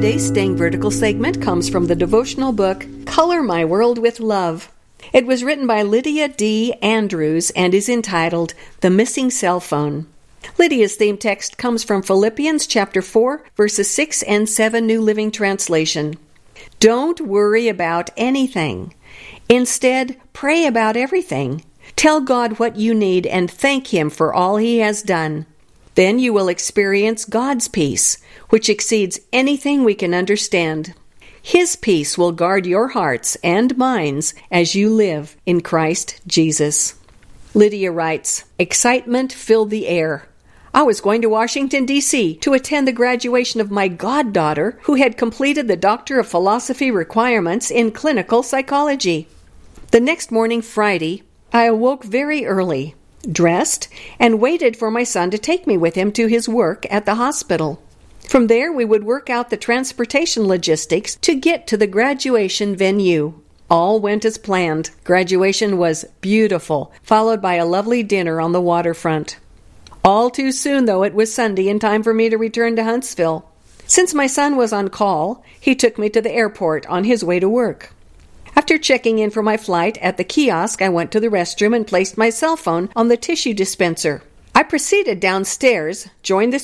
Today's Staying Vertical segment comes from the devotional book, Color My World with Love. It was written by Lydia D. Andrews and is entitled, The Missing Cell Phone. Lydia's theme text comes from Philippians chapter 4, verses 6 and 7, New Living Translation. Don't worry about anything. Instead, pray about everything. Tell God what you need and thank Him for all He has done. Then you will experience God's peace, which exceeds anything we can understand. His peace will guard your hearts and minds as you live in Christ Jesus. Lydia writes, excitement filled the air. I was going to Washington, D.C. to attend the graduation of my goddaughter, who had completed the Doctor of Philosophy requirements in clinical psychology. The next morning, Friday, I awoke very early, dressed, and waited for my son to take me with him to his work at the hospital. From there, we would work out the transportation logistics to get to the graduation venue. All went as planned. Graduation was beautiful, followed by a lovely dinner on the waterfront. All too soon, though, it was Sunday in time for me to return to Huntsville. Since my son was on call, he took me to the airport on his way to work. After checking in for my flight at the kiosk, I went to the restroom and placed my cell phone on the tissue dispenser. I proceeded downstairs, joined the